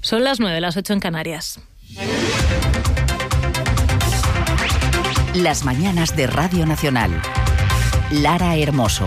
Son las 9, las 8 en Canarias. Las mañanas de Radio Nacional. Lara Hermoso.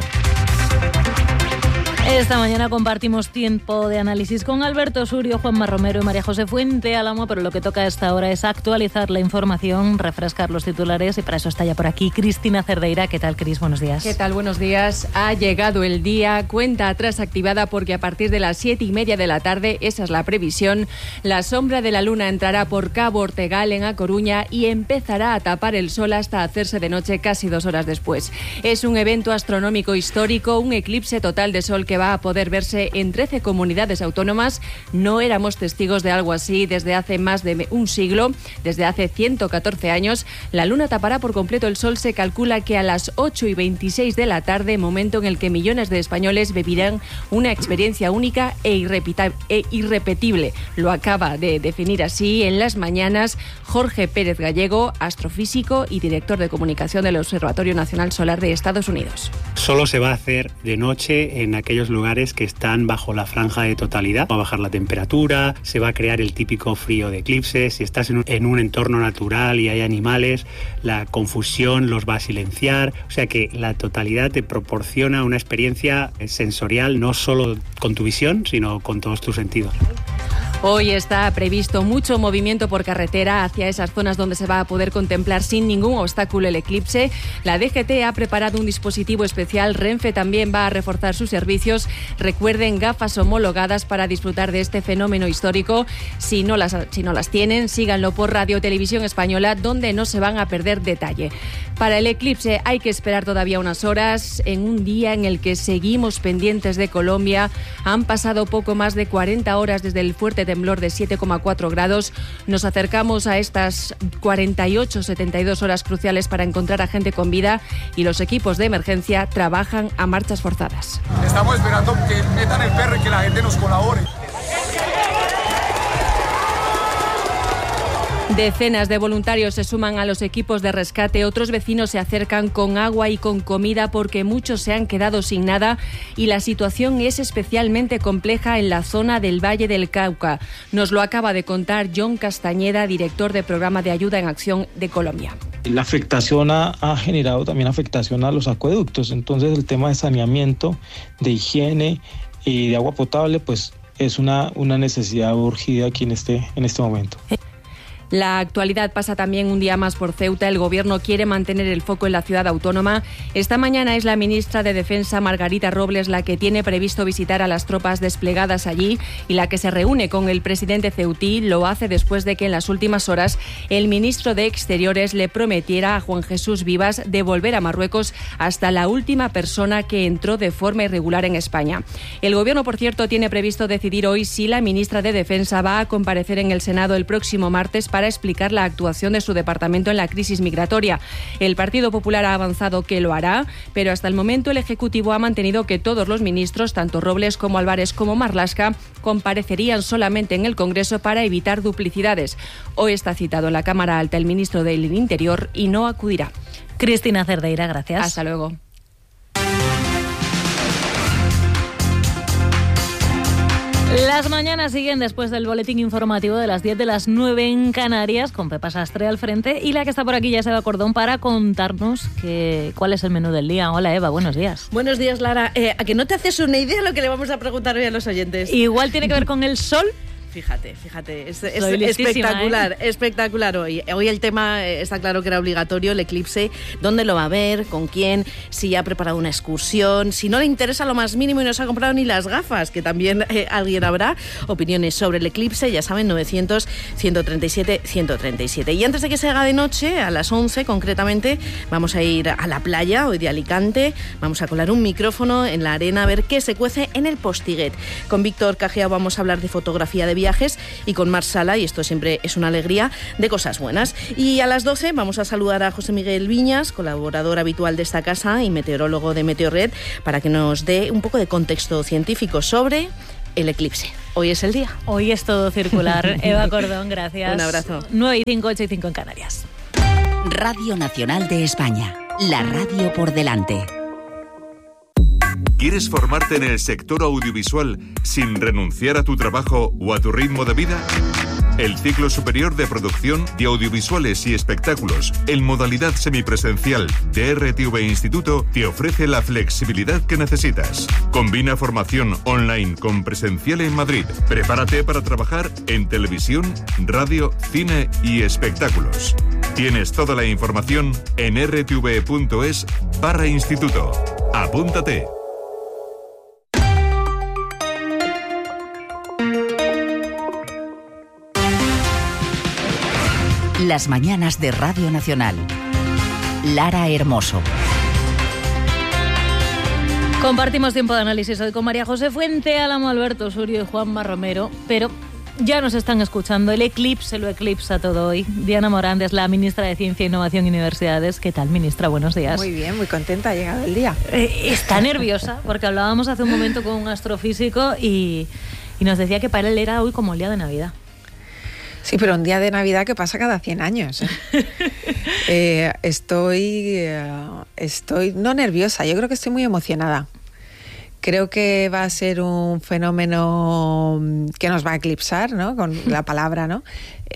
Esta mañana compartimos tiempo de análisis con Alberto Surio, Juanma Romero y María José Fuente Álamo, pero lo que toca a esta hora es actualizar la información, refrescar los titulares, y para eso está ya por aquí Cristina Cerdeira. ¿Qué tal, Cris? Buenos días. ¿Qué tal? Buenos días. Ha llegado el día, cuenta atrás activada, porque a partir de las 7:30 de la tarde, esa es la previsión, la sombra de la luna entrará por Cabo Ortegal en A Coruña y empezará a tapar el sol hasta hacerse de noche casi 2 horas después. Es un evento astronómico histórico, un eclipse total de sol que va a poder verse en 13 comunidades autónomas. No éramos testigos de algo así desde hace más de un siglo, desde hace 114 años. La luna tapará por completo el sol. Se calcula que a las 8:26 de la tarde, momento en el que millones de españoles vivirán una experiencia única e irrepetible. Lo acaba de definir así en las mañanas Jorge Pérez Gallego, astrofísico y director de comunicación del Observatorio Nacional Solar de Estados Unidos. Solo se va a hacer de noche en aquellos lugares que están bajo la franja de totalidad. Va a bajar la temperatura, se va a crear el típico frío de eclipse. Si estás en un entorno natural y hay animales, la confusión los va a silenciar. O sea que la totalidad te proporciona una experiencia sensorial, no solo con tu visión, sino con todos tus sentidos. Hoy está previsto mucho movimiento por carretera hacia esas zonas donde se va a poder contemplar sin ningún obstáculo el eclipse. La DGT ha preparado un dispositivo especial. Renfe también va a reforzar sus servicios. Recuerden, gafas homologadas para disfrutar de este fenómeno histórico. Si no las tienen, síganlo por Radio Televisión Española, donde no se van a perder detalle. Para el eclipse hay que esperar todavía unas horas, en un día en el que seguimos pendientes de Colombia. Han pasado poco más de 40 horas desde el fuerte temblor de 7,4 grados. Nos acercamos a estas 48-72 horas cruciales para encontrar a gente con vida, y los equipos de emergencia trabajan a marchas forzadas. Estamos esperando que metan el perro y que la gente nos colabore. Decenas de voluntarios se suman a los equipos de rescate. Otros vecinos se acercan con agua y con comida porque muchos se han quedado sin nada, y la situación es especialmente compleja en la zona del Valle del Cauca. Nos lo acaba de contar John Castañeda, director de Programa de Ayuda en Acción de Colombia. La afectación ha generado también afectación a los acueductos. Entonces el tema de saneamiento, de higiene y de agua potable pues es una necesidad urgida aquí en este momento. La actualidad pasa también un día más por Ceuta. El Gobierno quiere mantener el foco en la ciudad autónoma. Esta mañana es la ministra de Defensa, Margarita Robles, la que tiene previsto visitar a las tropas desplegadas allí y la que se reúne con el presidente ceutí. Lo hace después de que en las últimas horas el ministro de Exteriores le prometiera a Juan Jesús Vivas devolver a Marruecos hasta la última persona que entró de forma irregular en España. El Gobierno, por cierto, tiene previsto decidir hoy si la ministra de Defensa va a comparecer en el Senado el próximo martes para explicar la actuación de su departamento en la crisis migratoria. El Partido Popular ha avanzado que lo hará, pero hasta el momento el Ejecutivo ha mantenido que todos los ministros, tanto Robles como Álvarez como Marlaska, comparecerían solamente en el Congreso para evitar duplicidades. Hoy está citado en la Cámara Alta el ministro del Interior y no acudirá. Cristina Cerdeira, gracias. Hasta luego. Las mañanas siguen después del boletín informativo de las 10 de las 9 en Canarias, con Pepa Sastre al frente, y la que está por aquí ya es Eva Cordón para contarnos cuál es el menú del día. Hola Eva, buenos días. Buenos días, Lara. ¿A que no te haces una idea de lo que le vamos a preguntar hoy a los oyentes? Igual tiene que ver con el sol. Fíjate, es espectacular, espectacular hoy. Hoy el tema está claro que era obligatorio, el eclipse, dónde lo va a ver, con quién, si ya ha preparado una excursión, si no le interesa lo más mínimo y no se ha comprado ni las gafas, que también alguien habrá. Opiniones sobre el eclipse, ya saben, 900-137-137. Y antes de que se haga de noche, a las 11 concretamente, vamos a ir a la playa, hoy de Alicante, vamos a colar un micrófono en la arena a ver qué se cuece en el Postiguet. Con Víctor Cajea vamos a hablar de fotografía de viajes, y con Mar Sala, y esto siempre es una alegría, de cosas buenas. Y a las 12 vamos a saludar a José Miguel Viñas, colaborador habitual de esta casa y meteorólogo de Meteorred, para que nos dé un poco de contexto científico sobre el eclipse. Hoy es el día. Hoy es todo circular. Eva Cordón, gracias. Un abrazo. 9:05, 8:05 en Canarias. Radio Nacional de España, la radio por delante. ¿Quieres formarte en el sector audiovisual sin renunciar a tu trabajo o a tu ritmo de vida? El ciclo superior de producción de audiovisuales y espectáculos en modalidad semipresencial de RTV Instituto te ofrece la flexibilidad que necesitas. Combina formación online con presencial en Madrid. Prepárate para trabajar en televisión, radio, cine y espectáculos. Tienes toda la información en rtv.es/instituto. Apúntate. Las mañanas de Radio Nacional. Lara Hermoso. Compartimos tiempo de análisis hoy con María José Fuente, Álamo Alberto Surio y Juanma Romero, pero ya nos están escuchando. El eclipse lo eclipsa todo hoy. Diana Morán es la ministra de Ciencia, Innovación y Universidades. ¿Qué tal, ministra? Buenos días. Muy bien, muy contenta, ha llegado el día. Está nerviosa porque hablábamos hace un momento con un astrofísico y nos decía que para él era hoy como el día de Navidad. Sí, pero un día de Navidad que pasa cada 100 años. Estoy no nerviosa, yo creo que estoy muy emocionada. Creo que va a ser un fenómeno que nos va a eclipsar, ¿no? Con la palabra, ¿no?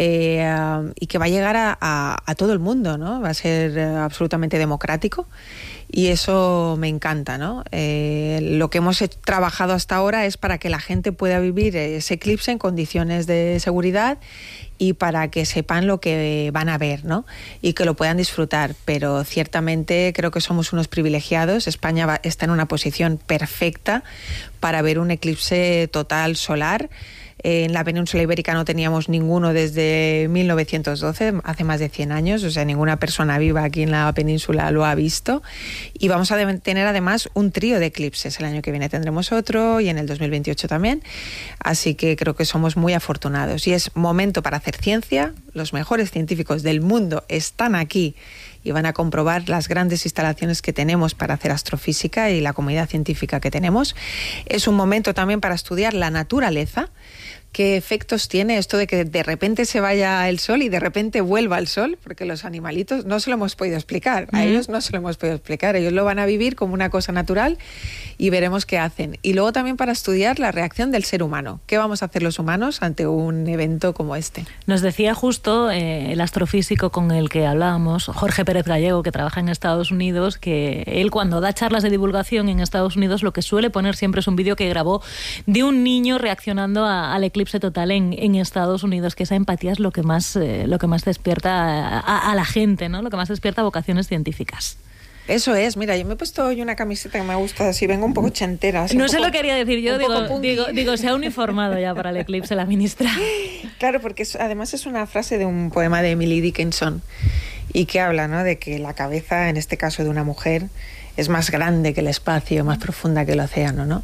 Y que va a llegar a todo el mundo, ¿no? Va a ser absolutamente democrático y eso me encanta, ¿no? Lo que hemos trabajado hasta ahora es para que la gente pueda vivir ese eclipse en condiciones de seguridad y para que sepan lo que van a ver, ¿no? Y que lo puedan disfrutar. Pero ciertamente creo que somos unos privilegiados. España está en una posición perfecta para ver un eclipse total solar. En la península ibérica no teníamos ninguno desde 1912, hace más de 100 años, o sea, ninguna persona viva aquí en la península lo ha visto. Y vamos a tener además un trío de eclipses. El año que viene tendremos otro y en el 2028 también. Así que creo que somos muy afortunados. Y es momento para hacer ciencia. Los mejores científicos del mundo están aquí y van a comprobar las grandes instalaciones que tenemos para hacer astrofísica y la comunidad científica que tenemos. Es un momento también para estudiar la naturaleza. ¿Qué efectos tiene esto de que de repente se vaya el sol y de repente vuelva el sol? Porque los animalitos no se lo hemos podido explicar. A ellos no se lo hemos podido explicar. Ellos lo van a vivir como una cosa natural y veremos qué hacen. Y luego también para estudiar la reacción del ser humano. ¿Qué vamos a hacer los humanos ante un evento como este? Nos decía justo el astrofísico con el que hablábamos, Jorge Pérez Gallego, que trabaja en Estados Unidos, que él cuando da charlas de divulgación en Estados Unidos lo que suele poner siempre es un vídeo que grabó de un niño reaccionando al eclipse total en Estados Unidos, que esa empatía es lo que más despierta a la gente, ¿no? Lo que más despierta vocaciones científicas. Eso es, mira, yo me he puesto hoy una camiseta que me gusta, así vengo un poco chentera. No se lo quería decir yo, digo, se ha uniformado ya para el eclipse la ministra. Claro, porque además es una frase de un poema de Emily Dickinson y que habla, ¿no?, de que la cabeza, en este caso de una mujer, es más grande que el espacio, más profunda que el océano, ¿no?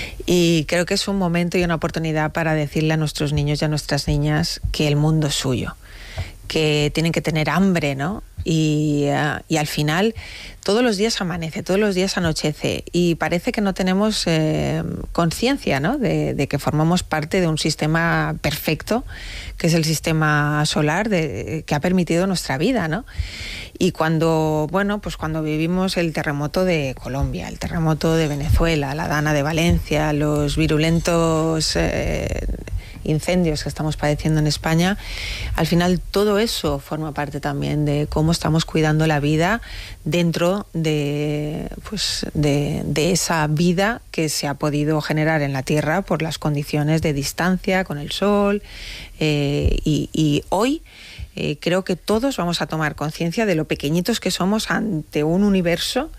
Y creo que es un momento y una oportunidad para decirle a nuestros niños y a nuestras niñas que el mundo es suyo, que tienen que tener hambre, ¿no? Y al final todos los días amanece, todos los días anochece y parece que no tenemos conciencia, ¿no?, de que formamos parte de un sistema perfecto, que es el sistema solar que ha permitido nuestra vida, ¿no? Y cuando vivimos el terremoto de Colombia, el terremoto de Venezuela, la Dana de Valencia, los virulentos incendios que estamos padeciendo en España, al final todo eso forma parte también de cómo estamos cuidando la vida dentro de esa vida que se ha podido generar en la Tierra por las condiciones de distancia con el Sol. Y hoy creo que todos vamos a tomar conciencia de lo pequeñitos que somos ante un universo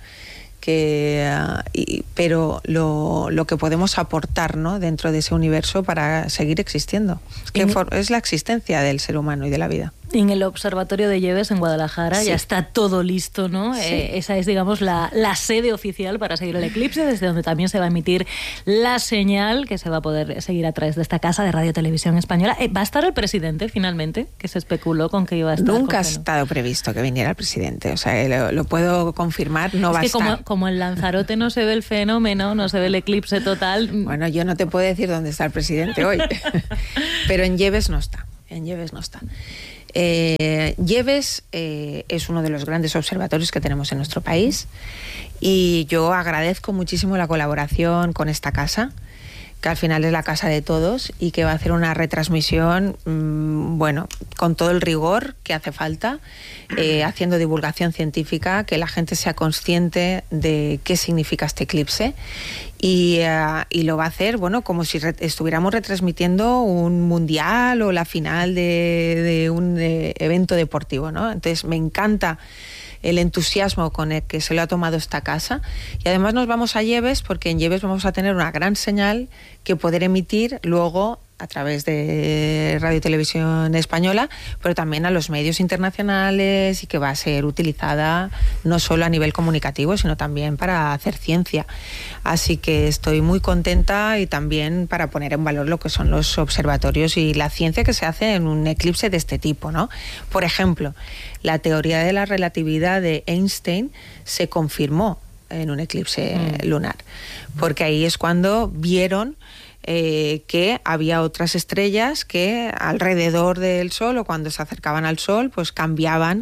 pero lo que podemos aportar, ¿no?, dentro de ese universo para seguir existiendo, que es la existencia del ser humano y de la vida. En el Observatorio de Lleves, en Guadalajara, ya está todo listo, ¿no? Sí. Esa es, digamos, la sede oficial para seguir el eclipse, desde donde también se va a emitir la señal que se va a poder seguir a través de esta casa de Radio Televisión Española. ¿Va a estar el presidente, finalmente? Que se especuló con que iba a estar. Nunca ha estado previsto que viniera el presidente, o sea, lo puedo confirmar, no va a estar. Como en Lanzarote no se ve el fenómeno, no se ve el eclipse total. Bueno, yo no te puedo decir dónde está el presidente hoy, pero en Lleves no está, Lleves es uno de los grandes observatorios que tenemos en nuestro país y yo agradezco muchísimo la colaboración con esta casa, que al final es la casa de todos y que va a hacer una retransmisión, bueno, con todo el rigor que hace falta, haciendo divulgación científica, que la gente sea consciente de qué significa este eclipse y lo va a hacer, bueno, como si estuviéramos retransmitiendo un mundial o la final de un evento deportivo, ¿no? Entonces me encanta el entusiasmo con el que se lo ha tomado esta casa y además nos vamos a Lleves porque en Lleves vamos a tener una gran señal que poder emitir luego a través de Radio y Televisión Española, pero también a los medios internacionales y que va a ser utilizada no solo a nivel comunicativo, sino también para hacer ciencia. Así que estoy muy contenta y también para poner en valor lo que son los observatorios y la ciencia que se hace en un eclipse de este tipo, ¿no? Por ejemplo, la teoría de la relatividad de Einstein se confirmó en un eclipse lunar, porque ahí es cuando vieron que había otras estrellas que alrededor del Sol o cuando se acercaban al Sol pues cambiaban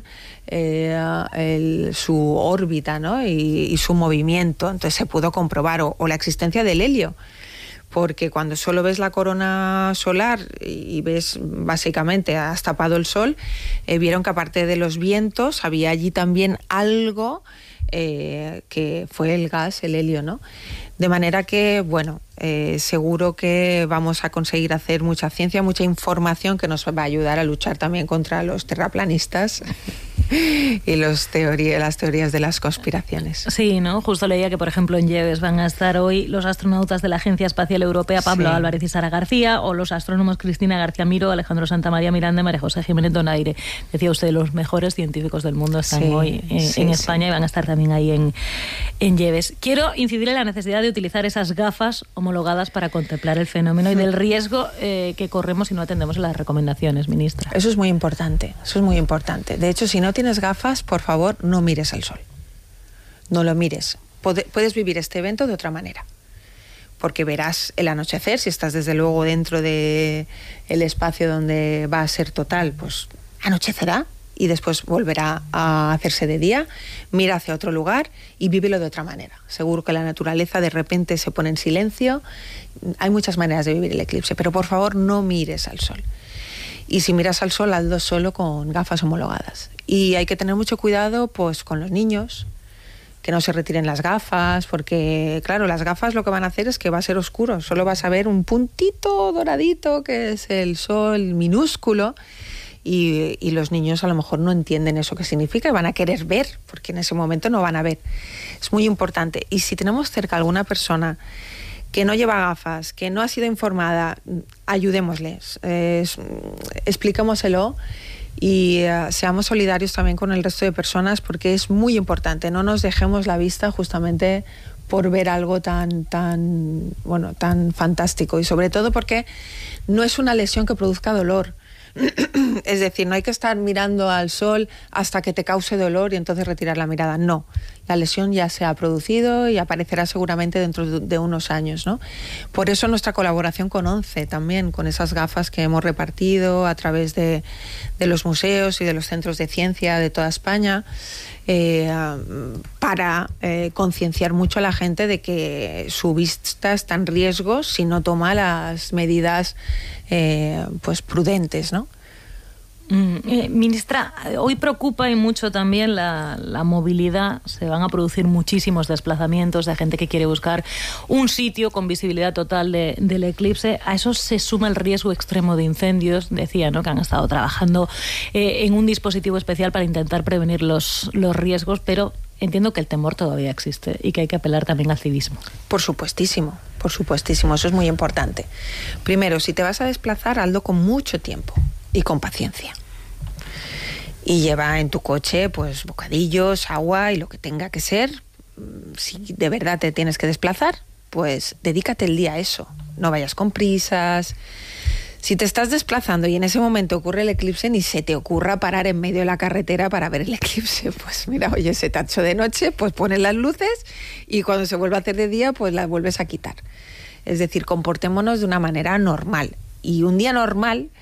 su órbita, ¿no? y su movimiento. Entonces se pudo comprobar o la existencia del helio, porque cuando solo ves la corona solar y ves básicamente has tapado el Sol, vieron que aparte de los vientos había allí también algo que fue el gas, el helio, ¿no? De manera que, bueno, seguro que vamos a conseguir hacer mucha ciencia, mucha información que nos va a ayudar a luchar también contra los terraplanistas y las teorías de las conspiraciones. Sí, ¿no? Justo leía que, por ejemplo, en Lleves van a estar hoy los astronautas de la Agencia Espacial Europea, Pablo Álvarez y Sara García, o los astrónomos Cristina García Miro, Alejandro Santamaría Miranda y María José Jiménez Donaire. Decía usted, los mejores científicos del mundo están hoy en España y van a estar también ahí en Lleves. Quiero incidir en la necesidad de utilizar esas gafas homologadas para contemplar el fenómeno y del riesgo que corremos si no atendemos las recomendaciones, ministra. Eso es muy importante, eso es muy importante. De hecho, si no tienes gafas, por favor, no mires al Sol. No lo mires. Puedes vivir este evento de otra manera, porque verás el anochecer, si estás desde luego dentro del espacio donde va a ser total, pues anochecerá y después volverá a hacerse de día. Mira hacia otro lugar y vívelo de otra manera. Seguro que la naturaleza de repente se pone en silencio. Hay muchas maneras de vivir el eclipse, pero por favor no mires al Sol. Y si miras al Sol, hazlo solo con gafas homologadas. Y hay que tener mucho cuidado pues con los niños, que no se retiren las gafas, porque claro, las gafas lo que van a hacer es que va a ser oscuro. Solo vas a ver un puntito doradito que es el Sol minúsculo. Y los niños a lo mejor no entienden eso que significa y van a querer ver, porque en ese momento no van a ver. Es muy importante. Y si tenemos cerca alguna persona que no lleva gafas, que no ha sido informada, ayudémosles, expliquémoselo y seamos solidarios también con el resto de personas, porque es muy importante. No nos dejemos la vista justamente por ver algo tan fantástico, y sobre todo porque no es una lesión que produzca dolor. Es decir, no hay que estar mirando al Sol hasta que te cause dolor y entonces retirar la mirada. No, la lesión ya se ha producido y aparecerá seguramente dentro de unos años, ¿no? Por eso nuestra colaboración con ONCE también, con esas gafas que hemos repartido a través de los museos y de los centros de ciencia de toda España, para concienciar mucho a la gente de que su vista está en riesgo si no toma las medidas pues prudentes, ¿no? Ministra, hoy preocupa y mucho también la movilidad. Se van a producir muchísimos desplazamientos de gente que quiere buscar un sitio con visibilidad total del eclipse. A eso se suma el riesgo extremo de incendios. Decía, ¿no?, que han estado trabajando en un dispositivo especial para intentar prevenir los riesgos, pero entiendo que el temor todavía existe y que hay que apelar también al civismo. Por supuestísimo, eso es muy importante. Primero, si te vas a desplazar, hazlo con mucho tiempo y con paciencia. Y lleva en tu coche pues bocadillos, agua y lo que tenga que ser. Si de verdad te tienes que desplazar, pues dedícate el día a eso. No vayas con prisas. Si te estás desplazando y en ese momento ocurre el eclipse, ni se te ocurra parar en medio de la carretera para ver el eclipse. Pues mira, oye, se te ha hecho de noche, pues pones las luces y cuando se vuelva a hacer de día, pues las vuelves a quitar. Es decir, comportémonos de una manera normal. Y un día normal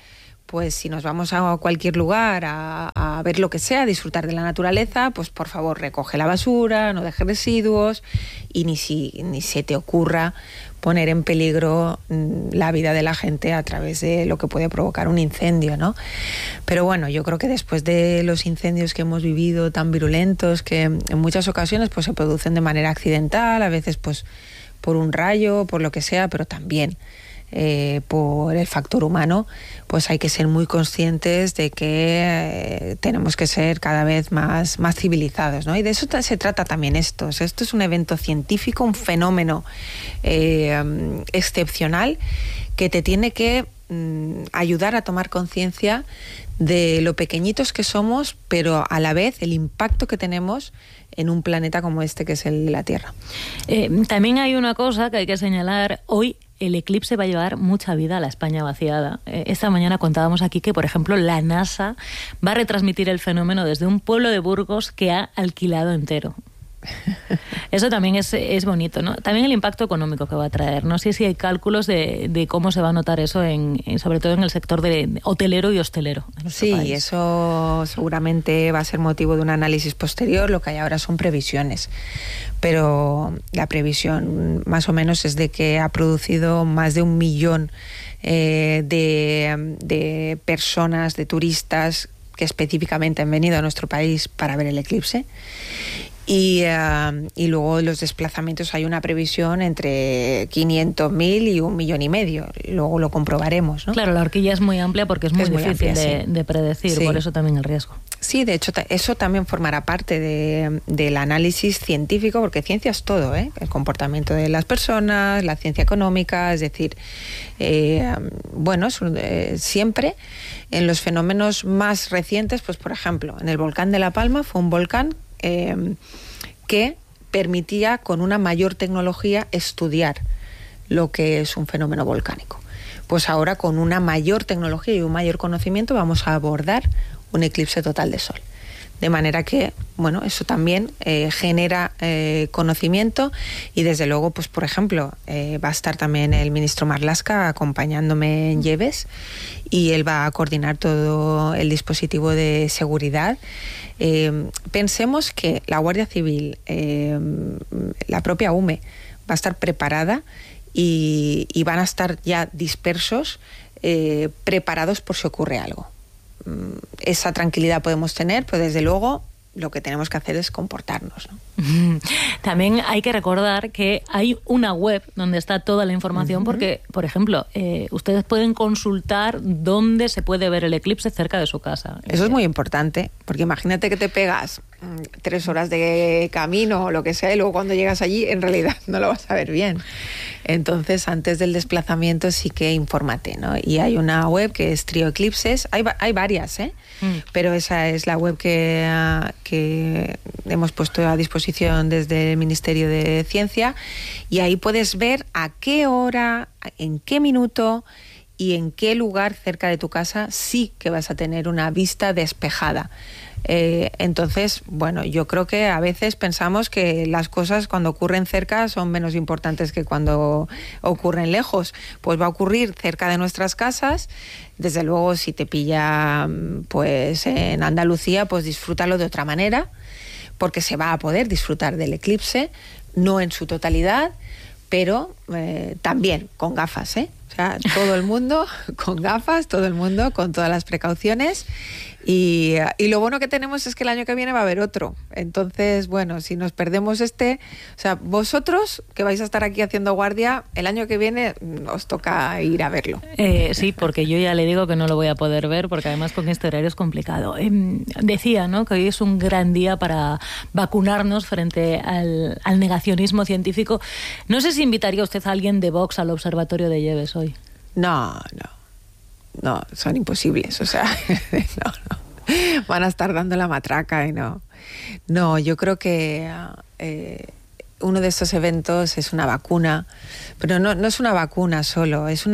pues si nos vamos a cualquier lugar a ver lo que sea, a disfrutar de la naturaleza, pues por favor recoge la basura, no dejes residuos y ni se te ocurra poner en peligro la vida de la gente a través de lo que puede provocar un incendio, ¿no? Pero bueno, yo creo que después de los incendios que hemos vivido tan virulentos, que en muchas ocasiones pues se producen de manera accidental, a veces pues por un rayo, por lo que sea, pero también por el factor humano, pues hay que ser muy conscientes de que tenemos que ser cada vez más civilizados, ¿no? Y de eso se trata también esto. O sea, esto es un evento científico, un fenómeno excepcional que te tiene que ayudar a tomar conciencia de lo pequeñitos que somos, pero a la vez el impacto que tenemos en un planeta como este, que es el de la Tierra. También hay una cosa que hay que señalar. Hoy el eclipse va a llevar mucha vida a la España vaciada. Esta mañana contábamos aquí que, por ejemplo, la NASA va a retransmitir el fenómeno desde un pueblo de Burgos que ha alquilado entero. Eso también es bonito, ¿no? También el impacto económico que va a traer. No sé si hay cálculos de cómo se va a notar eso, sobre todo en el sector de hotelero y hostelero. Sí, país. Eso seguramente va a ser motivo de un análisis posterior. Lo que hay ahora son previsiones. Pero la previsión más o menos es de que ha producido más de 1 millón de personas, de turistas que específicamente han venido a nuestro país para ver el eclipse. Y luego los desplazamientos hay una previsión entre 500.000 y 1,5 millones. Luego lo comprobaremos, ¿no? Claro, la horquilla es muy amplia porque es muy difícil amplia, de predecir, sí. Por eso también el riesgo. Sí, de hecho, eso también formará parte del análisis científico, porque ciencia es todo, ¿eh? El comportamiento de las personas, la ciencia económica, es decir, siempre en los fenómenos más recientes, pues por ejemplo, en el volcán de La Palma fue un volcán que permitía con una mayor tecnología estudiar lo que es un fenómeno volcánico. Pues ahora con una mayor tecnología y un mayor conocimiento vamos a abordar un eclipse total de sol. De manera que, bueno, eso también genera conocimiento y desde luego, pues por ejemplo, va a estar también el ministro Marlaska acompañándome en Lleves y él va a coordinar todo el dispositivo de seguridad. Pensemos que la Guardia Civil, la propia UME, va a estar preparada y van a estar ya dispersos, preparados por si ocurre algo. Esa tranquilidad podemos tener, pero desde luego lo que tenemos que hacer es comportarnos, ¿no? También hay que recordar que hay una web donde está toda la información, porque, por ejemplo, ustedes pueden consultar dónde se puede ver el eclipse cerca de su casa. Eso es muy importante, porque imagínate que te pegas 3 horas de camino o lo que sea, y luego cuando llegas allí, en realidad no lo vas a ver bien. Entonces, antes del desplazamiento sí que infórmate, ¿no? Y hay una web que es Trio Eclipses, hay varias, pero esa es la web que hemos puesto a disposición desde el Ministerio de Ciencia, y ahí puedes ver a qué hora, en qué minuto y en qué lugar cerca de tu casa sí que vas a tener una vista despejada. Entonces, bueno, yo creo que a veces pensamos que las cosas cuando ocurren cerca son menos importantes que cuando ocurren lejos. Pues va a ocurrir cerca de nuestras casas. Desde luego, si te pilla pues en Andalucía, pues disfrútalo de otra manera, porque se va a poder disfrutar del eclipse, no en su totalidad, pero también con gafas, ¿eh? O sea, todo el mundo con gafas, todo el mundo con todas las precauciones. Y lo bueno que tenemos es que el año que viene va a haber otro. Entonces, bueno, si nos perdemos o sea, vosotros que vais a estar aquí haciendo guardia, el año que viene os toca ir a verlo. Sí, porque yo ya le digo que no lo voy a poder ver, porque además con este horario es complicado. Decía, ¿no?, que hoy es un gran día para vacunarnos frente al negacionismo científico. No sé si invitaría usted a alguien de Vox al Observatorio de Lleves hoy. No, son imposibles, o sea, no. Van a estar dando la matraca y no. No, yo creo que uno de estos eventos es una vacuna, pero no es una vacuna solo, es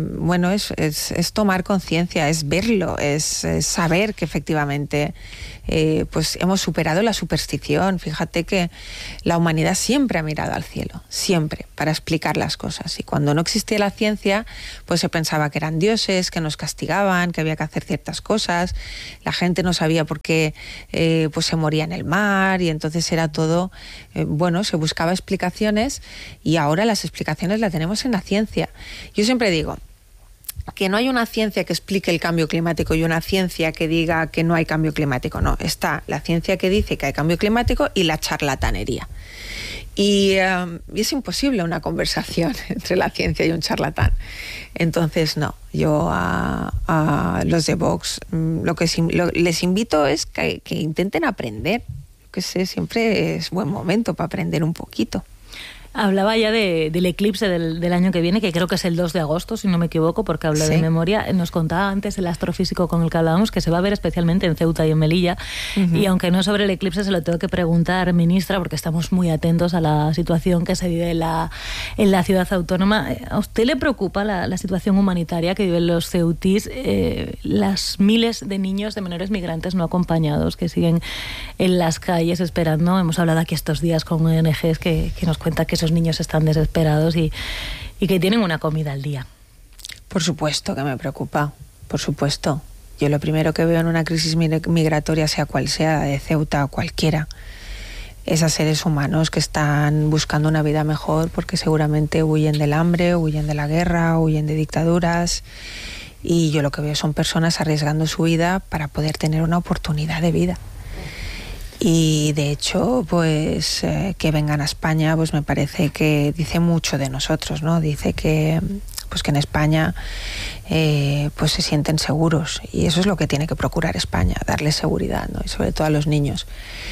tomar conciencia, es verlo, es saber que efectivamente pues hemos superado la superstición. Fíjate que la humanidad siempre ha mirado al cielo, siempre, para explicar las cosas. Y cuando no existía la ciencia, pues se pensaba que eran dioses, que nos castigaban, que había que hacer ciertas cosas. La gente no sabía por qué pues se moría en el mar, y entonces era todo, se buscaba explicaciones, y ahora las explicaciones las tenemos en la ciencia. Yo siempre digo que no hay una ciencia que explique el cambio climático y una ciencia que diga que no hay cambio climático. No, está la ciencia que dice que hay cambio climático y la charlatanería. Y es imposible una conversación entre la ciencia y un charlatán. Entonces, no, yo a los de Vox les invito es que intenten aprender. Que sé, siempre es buen momento para aprender un poquito. Hablaba ya del eclipse del año que viene, que creo que es el 2 de agosto, si no me equivoco, porque hablo de memoria. Nos contaba antes el astrofísico con el que hablábamos que se va a ver especialmente en Ceuta y en Melilla. Y aunque no sobre el eclipse, se lo tengo que preguntar, ministra, porque estamos muy atentos a la situación que se vive en la ciudad autónoma. ¿A usted le preocupa la situación humanitaria que viven los ceutís? Las miles de niños, de menores migrantes no acompañados que siguen en las calles esperando. Hemos hablado aquí estos días con ONGs que nos cuentan que esos niños están desesperados y que tienen una comida al día. Por supuesto que me preocupa, por supuesto. Yo lo primero que veo en una crisis migratoria, sea cual sea, de Ceuta o cualquiera, es a seres humanos que están buscando una vida mejor porque seguramente huyen del hambre, huyen de la guerra, huyen de dictaduras, y yo lo que veo son personas arriesgando su vida para poder tener una oportunidad de vida. Y de hecho, pues que vengan a España, pues me parece que dice mucho de nosotros, ¿no? Dice que pues que en España pues se sienten seguros, y eso es lo que tiene que procurar España, darles seguridad, ¿no? Y sobre todo a los niños.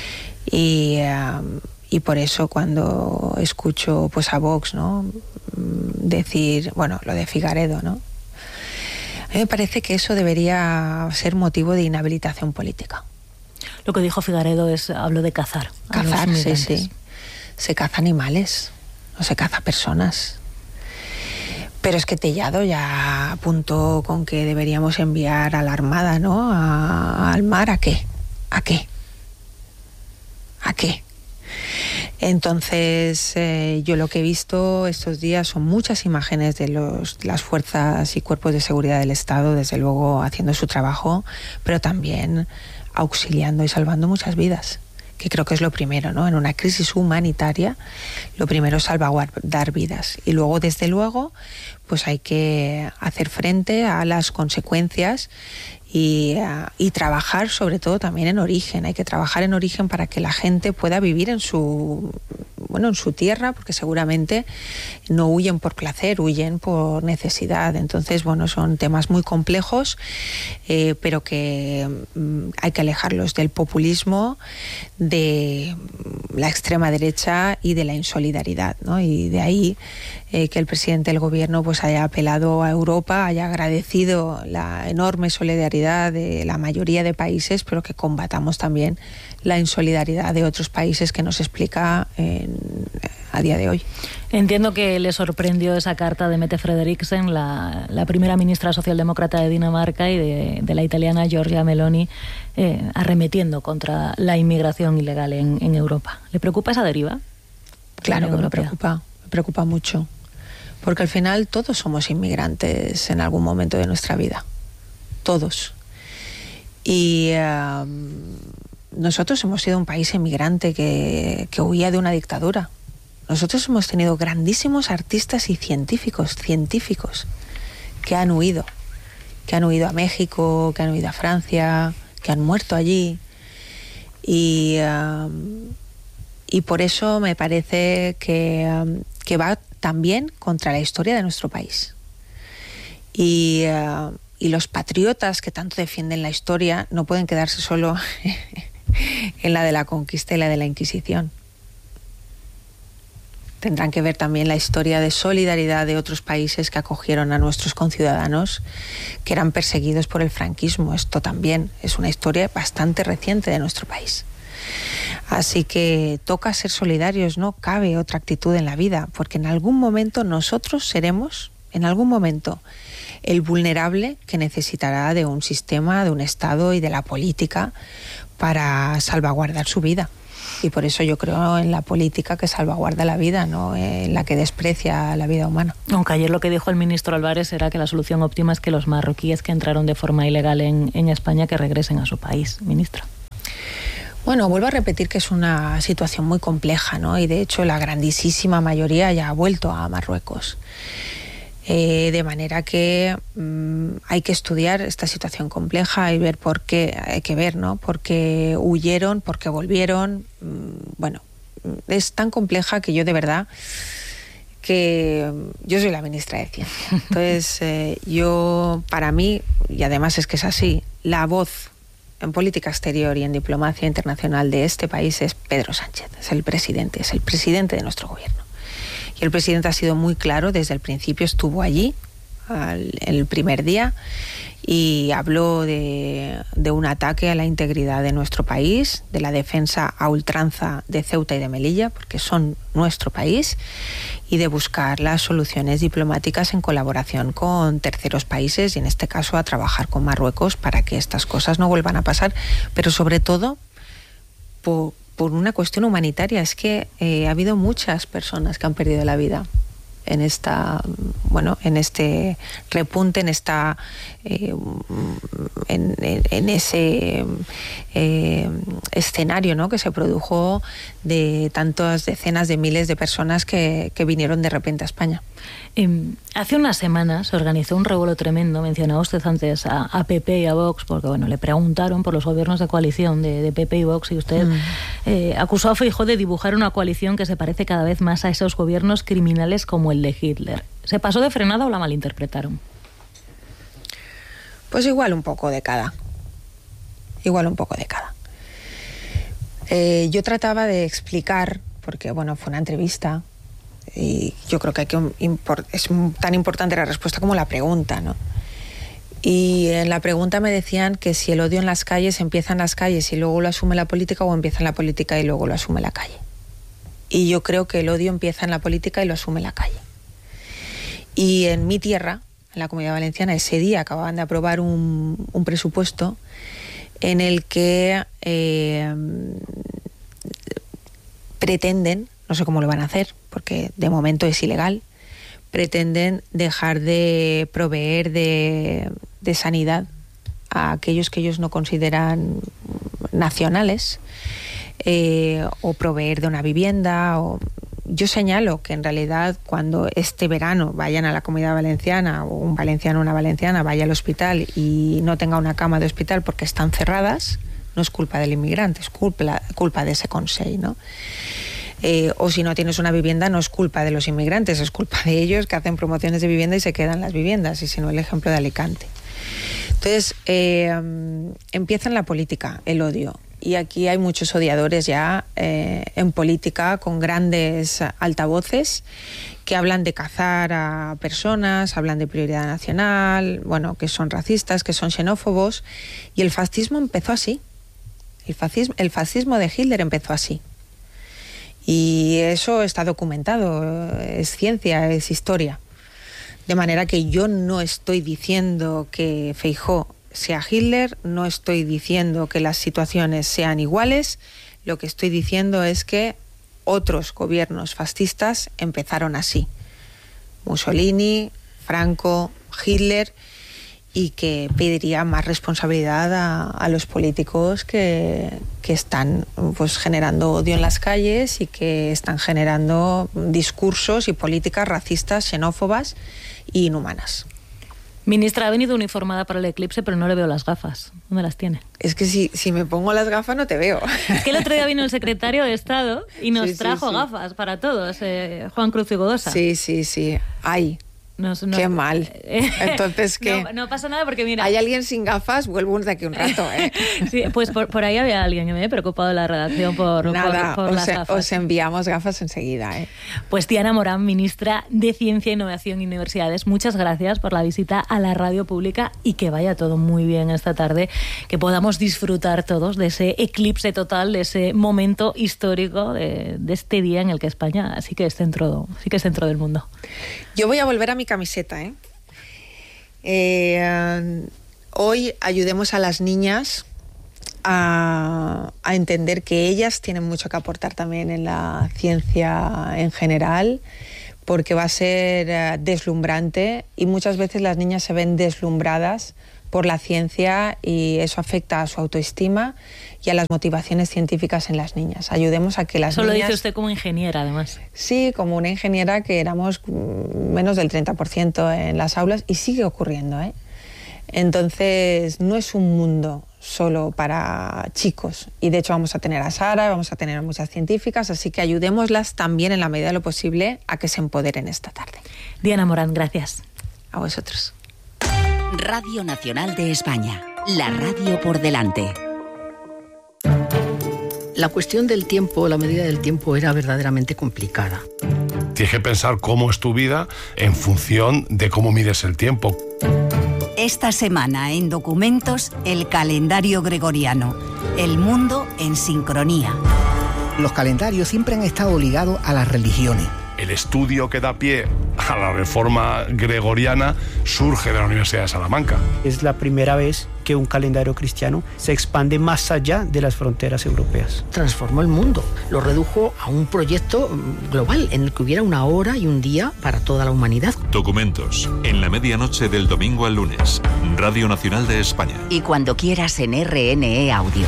Y por eso cuando escucho pues a Vox, ¿no?, decir, bueno, lo de Figaredo, ¿no?, a mí me parece que eso debería ser motivo de inhabilitación política. Lo que dijo Figaredo habló de cazar. Cazar, sí. Se caza animales, no se caza personas. Pero es que Tellado ya apuntó con que deberíamos enviar a la Armada, ¿no?, al mar. ¿A qué? Entonces, yo lo que he visto estos días son muchas imágenes de las fuerzas y cuerpos de seguridad del Estado, desde luego haciendo su trabajo, pero también auxiliando y salvando muchas vidas, que creo que es lo primero, ¿no? En una crisis humanitaria, lo primero es salvaguardar vidas. Y luego, desde luego, pues hay que hacer frente a las consecuencias y trabajar sobre todo también en origen. Hay que trabajar en origen para que la gente pueda vivir en su tierra, porque seguramente no huyen por placer, huyen por necesidad. Entonces, son temas muy complejos, pero que hay que alejarlos del populismo, de la extrema derecha y de la insolidaridad, ¿no? Y de ahí que el presidente del gobierno pues haya apelado a Europa, haya agradecido la enorme solidaridad de la mayoría de países, pero que combatamos también la insolidaridad de otros países que nos explica a día de hoy. Entiendo que le sorprendió esa carta de Mette Frederiksen, la primera ministra socialdemócrata de Dinamarca, y de la italiana Giorgia Meloni, arremetiendo contra la inmigración ilegal en Europa. ¿Le preocupa esa deriva? Claro que me preocupa mucho, porque al final todos somos inmigrantes en algún momento de nuestra vida, todos. Y nosotros hemos sido un país inmigrante que huía de una dictadura. Nosotros hemos tenido grandísimos artistas y científicos que han huido a México, que han huido a Francia, que han muerto allí. Y por eso me parece que va también contra la historia de nuestro país. Y los patriotas que tanto defienden la historia no pueden quedarse solo en la de la conquista y la de la Inquisición. Tendrán que ver también la historia de solidaridad de otros países que acogieron a nuestros conciudadanos que eran perseguidos por el franquismo. Esto también es una historia bastante reciente de nuestro país. Así que toca ser solidarios, no cabe otra actitud en la vida, porque en algún momento nosotros seremos, en algún momento, el vulnerable que necesitará de un sistema, de un Estado y de la política para salvaguardar su vida. Y por eso yo creo en la política que salvaguarda la vida, no en la que desprecia la vida humana. Aunque ayer lo que dijo el ministro Álvarez era que la solución óptima es que los marroquíes que entraron de forma ilegal en España que regresen a su país. Ministra. Bueno, vuelvo a repetir que es una situación muy compleja, ¿no? Y de hecho la grandísima mayoría ya ha vuelto a Marruecos. De manera que hay que estudiar esta situación compleja y ver por qué, hay que ver, ¿no? Por qué huyeron, por qué volvieron. Bueno, es tan compleja que yo de verdad, que yo soy la ministra de Ciencia. Entonces, yo, para mí, y además es que es así, la voz en política exterior y en diplomacia internacional de este país es Pedro Sánchez, es el presidente de nuestro gobierno. Y el presidente ha sido muy claro desde el principio, estuvo allí el primer día y habló de un ataque a la integridad de nuestro país, de la defensa a ultranza de Ceuta y de Melilla, porque son nuestro país, y de buscar las soluciones diplomáticas en colaboración con terceros países y en este caso a trabajar con Marruecos para que estas cosas no vuelvan a pasar, pero sobre todo por una cuestión humanitaria. Es que ha habido muchas personas que han perdido la vida en en este repunte, en ese escenario, ¿no?, que se produjo de tantas decenas de miles de personas que vinieron de repente a España. Hace unas semanas se organizó un revuelo tremendo, mencionaba usted antes a PP y a Vox, porque bueno, le preguntaron por los gobiernos de coalición de PP y Vox y usted acusó a Feijóo de dibujar una coalición que se parece cada vez más a esos gobiernos criminales como el de Hitler. ¿Se pasó de frenada o la malinterpretaron? Pues igual un poco de cada. Yo trataba de explicar, porque bueno, fue una entrevista, y yo creo que es tan importante la respuesta como la pregunta, ¿no? Y en la pregunta me decían que si el odio en las calles empieza en las calles y luego lo asume la política, o empieza en la política y luego lo asume la calle. Y yo creo que el odio empieza en la política y lo asume la calle. Y en mi tierra, en la Comunidad Valenciana, ese día acababan de aprobar un presupuesto en el que pretenden, no sé cómo lo van a hacer, porque de momento es ilegal, pretenden dejar de proveer de sanidad a aquellos que ellos no consideran nacionales, o proveer de una vivienda. Yo señalo que en realidad cuando este verano vayan a la Comunidad Valenciana, o un valenciano o una valenciana vaya al hospital y no tenga una cama de hospital porque están cerradas, no es culpa del inmigrante, es culpa de ese Consell, ¿no? O si no tienes una vivienda, no es culpa de los inmigrantes, es culpa de ellos que hacen promociones de vivienda y se quedan las viviendas, y si no, el ejemplo de Alicante. Entonces, empieza en la política el odio, y aquí hay muchos odiadores ya en política, con grandes altavoces que hablan de cazar a personas, hablan de prioridad nacional, bueno, que son racistas, que son xenófobos, y el fascismo empezó así. El fascismo de Hitler empezó así. Y eso está documentado, es ciencia, es historia. De manera que yo no estoy diciendo que Feijóo sea Hitler, no estoy diciendo que las situaciones sean iguales, lo que estoy diciendo es que otros gobiernos fascistas empezaron así. Mussolini, Franco, Hitler, y que pediría más responsabilidad a los políticos que están pues generando odio en las calles y que están generando discursos y políticas racistas, xenófobas e inhumanas. Ministra, ha venido uniformada para el eclipse, pero no le veo las gafas. ¿Dónde las tiene? Es que si me pongo las gafas no te veo. Es que el otro día vino el secretario de Estado y nos trajo gafas para todos, Juan Cruz y Godosa. Sí. Hay. Qué mal. Entonces, ¿qué? No pasa nada porque mira... ¿Hay alguien sin gafas? Vuelvo de aquí un rato, ¿eh? Sí, pues por ahí había alguien que me he preocupado de la redacción por las gafas. Os enviamos gafas enseguida, ¿eh? Pues Diana Morán, ministra de Ciencia, Innovación y Universidades, muchas gracias por la visita a la radio pública y que vaya todo muy bien esta tarde, que podamos disfrutar todos de ese eclipse total, de ese momento histórico de este día en el que España sí que es centro del mundo. Yo voy a volver a mi camiseta, hoy ayudemos a las niñas a entender que ellas tienen mucho que aportar también en la ciencia en general, porque va a ser deslumbrante y muchas veces las niñas se ven deslumbradas por la ciencia y eso afecta a su autoestima y a las motivaciones científicas en las niñas. Ayudemos a que las niñas... Eso lo dice usted como ingeniera, además. Sí, como una ingeniera, que éramos menos del 30% en las aulas y sigue ocurriendo, ¿eh? Entonces, no es un mundo solo para chicos. Y de hecho vamos a tener a Sara, vamos a tener a muchas científicas, así que ayudémoslas también en la medida de lo posible a que se empoderen esta tarde. Diana Morán, gracias. A vosotros. Radio Nacional de España, la radio por delante. La cuestión del tiempo, la medida del tiempo era verdaderamente complicada. Tienes que pensar cómo es tu vida en función de cómo mides el tiempo. Esta semana en Documentos, el calendario gregoriano. El mundo en sincronía. Los calendarios siempre han estado ligados a las religiones. El estudio que da pie a la reforma gregoriana surge de la Universidad de Salamanca. Es la primera vez que un calendario cristiano se expande más allá de las fronteras europeas. Transformó el mundo, lo redujo a un proyecto global en el que hubiera una hora y un día para toda la humanidad. Documentos, en la medianoche del domingo al lunes, Radio Nacional de España. Y cuando quieras en RNE Audio.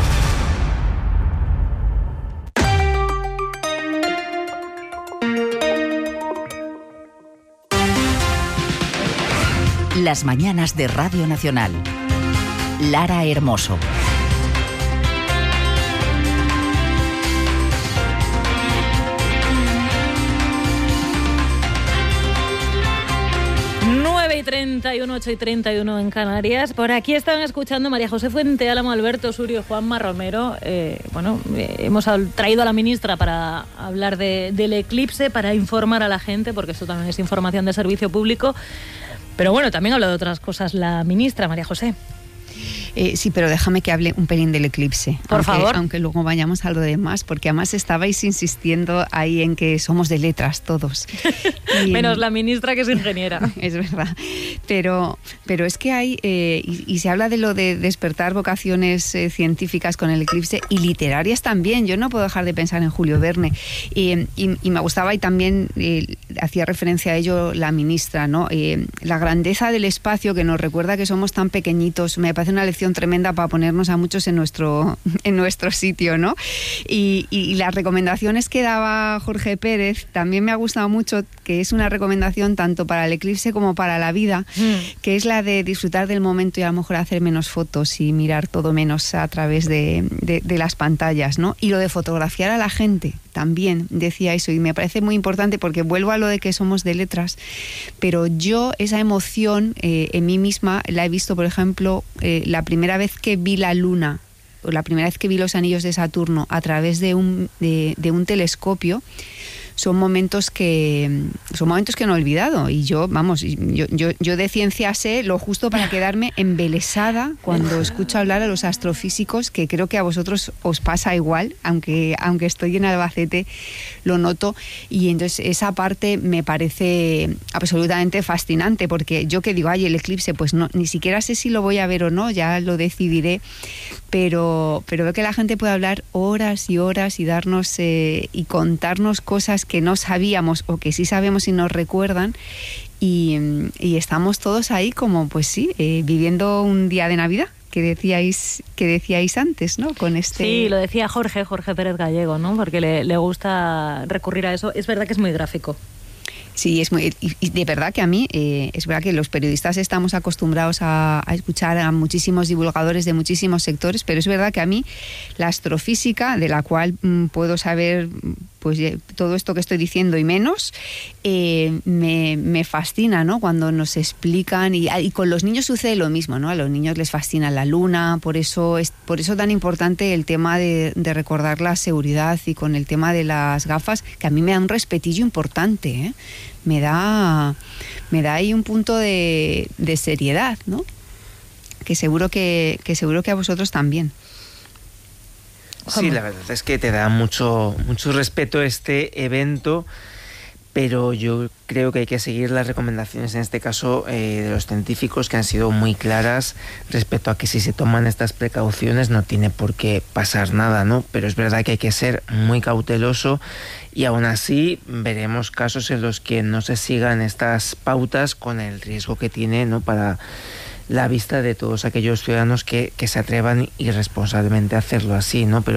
Las mañanas de Radio Nacional. Lara Hermoso. y 31, 8 y 31 en Canarias. Por aquí están escuchando María José Fuente, Álamo, Alberto Surio, Juanma Romero. Hemos traído a la ministra para hablar del eclipse, para informar a la gente, porque esto también es información de servicio público. Pero bueno, también habla de otras cosas la ministra, María José. Sí, pero déjame que hable un pelín del eclipse. Por favor. Aunque luego vayamos a lo demás, porque además estabais insistiendo ahí en que somos de letras todos. Menos la ministra, que es ingeniera. Es verdad. Pero es que hay, y se habla de lo de despertar vocaciones científicas con el eclipse y literarias también. Yo no puedo dejar de pensar en Julio Verne. Y me gustaba, y también hacía referencia a ello la ministra, ¿no? La grandeza del espacio, que nos recuerda que somos tan pequeñitos. Me parece una lección tremenda para ponernos a muchos en nuestro sitio, ¿no? Y las recomendaciones que daba Jorge Pérez también me ha gustado mucho, que es una recomendación tanto para el eclipse como para la vida, que es la de disfrutar del momento y a lo mejor hacer menos fotos y mirar todo menos a través de las pantallas, ¿no? Y lo de fotografiar a la gente también decía eso, y me parece muy importante porque vuelvo a lo de que somos de letras, pero yo esa emoción en mí misma la he visto, por ejemplo, la primera vez que vi la luna, o la primera vez que vi los anillos de Saturno a través de un telescopio. Son momentos que no he olvidado, y yo de ciencia sé lo justo para quedarme embelesada cuando escucho hablar a los astrofísicos, que creo que a vosotros os pasa igual, aunque estoy en Albacete, lo noto, y entonces esa parte me parece absolutamente fascinante, porque yo que digo, el eclipse, pues no, ni siquiera sé si lo voy a ver o no, ya lo decidiré, pero veo que la gente puede hablar horas y horas y darnos y contarnos cosas que no sabíamos o que sí sabemos y nos recuerdan, y estamos todos ahí como, pues sí, viviendo un día de Navidad que decíais antes, ¿no? Con este... Sí, lo decía Jorge Pérez Gallego, ¿no? Porque le gusta recurrir a eso. Es verdad que es muy gráfico. Sí, y de verdad que a mí, es verdad que los periodistas estamos acostumbrados a escuchar a muchísimos divulgadores de muchísimos sectores, pero es verdad que a mí la astrofísica, de la cual puedo saber pues todo esto que estoy diciendo y menos, me fascina, ¿no? Cuando nos explican, y con los niños sucede lo mismo, ¿no? A los niños les fascina la luna, por eso tan importante el tema de recordar la seguridad, y con el tema de las gafas, que a mí me da un respetillo importante, ¿eh? Me da ahí un punto de seriedad, ¿no? Que seguro que a vosotros también. Sí, la verdad es que te da mucho respeto este evento, pero yo creo que hay que seguir las recomendaciones, en este caso de los científicos, que han sido muy claras respecto a que si se toman estas precauciones no tiene por qué pasar nada, ¿no? Pero es verdad que hay que ser muy cauteloso, y aún así veremos casos en los que no se sigan estas pautas, con el riesgo que tiene, ¿no?, para la vista de todos aquellos ciudadanos que se atrevan irresponsablemente a hacerlo así, ¿no? Pero